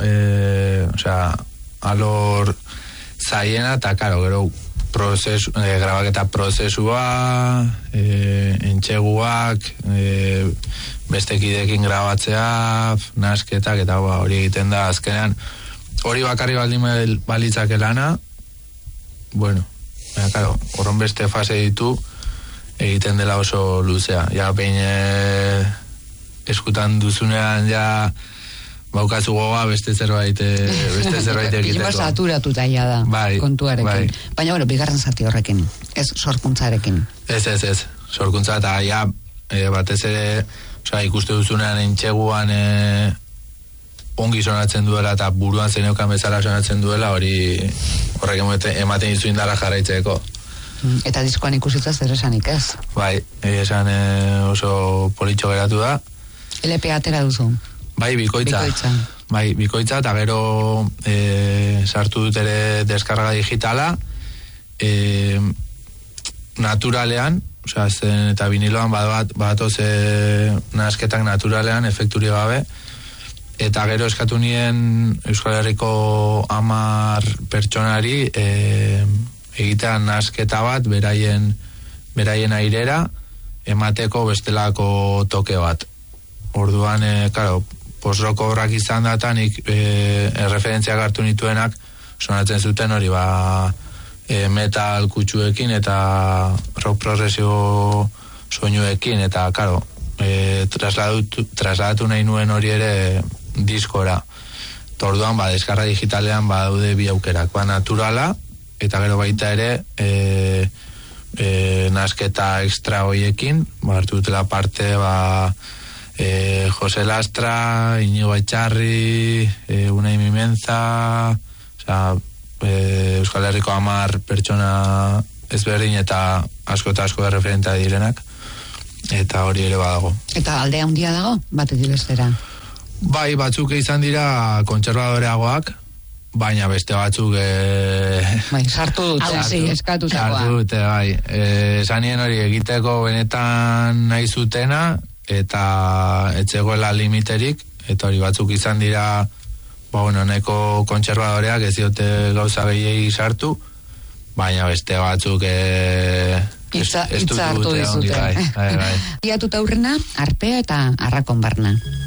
alor zaiena, eta, karo, gero, grabaketa prozesua, entxeguak, bestekidekin grabatzea, nasketak, eta hori egiten da, azkenean, hori bakarri balitzake lana, bueno, claro, horren beste fase ditu, egiten dela oso luzea. Ja, behin eskutan duzunean, ja, baukazu goga beste zerbait egiteko. Pilima saturatuta ja da, kontuarekin. Bai. Baina, bueno, bigarren zati horrekin, ez sorkuntzarekin. Ez, sorkuntza, eta ja, batez ere, ikuste duzunean entxeguan ongi sonatzen duela, eta buruan zeneukan bezala sonatzen duela, horrek ematen dizu indara jarraitzeko. Eta diskoan ikusitza zer esanik ez? Bai, esan oso politxo geratu da. LP atera duzu? Bai, bikoitza. Bai, bikoitza, eta gero sartu dut ere deskarga digitala, naturalean, eta viniloan batoz nasketak naturalean, efekturi gabe, eta gero eskatu nien Euskal Herriko 10 pertsonari egitean nasketa bat beraien airera emateko bestelako toke bat. Orduan, claro, post-rock obrak izan datanik referentziak hartu nituenak sonatzen zuten hori metal kutsuekin eta rock progresio soinuekin, eta claro, trasladatu nahi nuen hori ere diskora. Orduan, deskarga digitalean daude bi aukerak, naturala, eta gero baita ere nasketa extra hoiekin, hartu dutela parte Jose Lastra, Iñigo Etxarri, Unai Mimenza, Euskal Herriko 10 pertsona ezberdin eta asko referentea direnak, eta hori ere badago. Eta aldea handia dago, batetik bestera? Bai, batzuk izan dira kontserbadoreagoak, baina beste batzuk sartu dute, eskatutakoa. Sartu dute, bai. Esanien hori egiteko benetan nahi zutena, eta etzegoela limiterik, eta hori batzuk izan dira neko kontserbadoreak ez diote gauza gehiegi sartu, baina beste batzuk hitza hartu dizute. Iatuta aurrena, arpea eta arrakon barna.